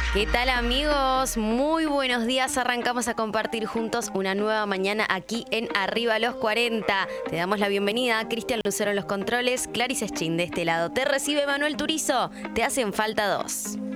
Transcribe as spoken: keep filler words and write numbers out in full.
¿Qué tal, amigos? Muy buenos días. Arrancamos a compartir juntos una nueva mañana aquí en Arriba los cuarenta. Te damos la bienvenida, Cristian Lucero en los controles, Clarice Eschin de este lado. Te recibe Manuel Turizo. Te hacen falta dos.